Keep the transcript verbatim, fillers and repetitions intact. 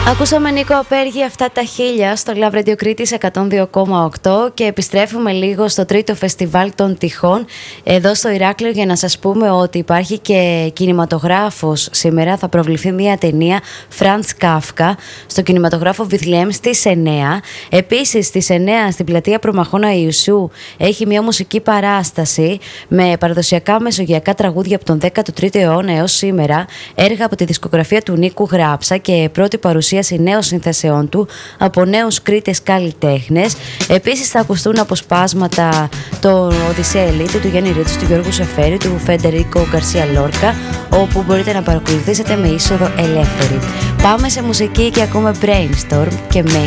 Ακούσαμε Νίκο Απέργη αυτά τα χίλια στο Love Radio Κρήτης εκατόν δύο κόμμα οκτώ και επιστρέφουμε λίγο στο τρίτο φεστιβάλ των τυχών εδώ στο Ηράκλειο για να σας πούμε ότι υπάρχει και κινηματογράφος. Σήμερα θα προβληθεί μια ταινία Franz Kafka στο κινηματογράφο Βιθλεέμ στις εννιά. Επίσης στις εννιά στην πλατεία Προμαχώνα Ιησού έχει μια μουσική παράσταση με παραδοσιακά μεσογειακά τραγούδια από τον δέκατο τρίτο αιώνα έως σήμερα, έργα από τη δισκογραφία του Νίκου Γράψα και πρώτη παρουσίαση νέων συνθέσεών του από νέους Κρήτες καλλιτέχνες. Επίσης θα ακουστούν αποσπάσματα του Οδυσσέα Ελίτη, του Γιάννη Ρίτσου, του Γιώργου Σεφέρη, του Φεντερίκο Γκαρσία Λόρκα, όπου μπορείτε να παρακολουθήσετε με είσοδο ελεύθερη. Πάμε σε μουσική και ακούμε Brainstorm και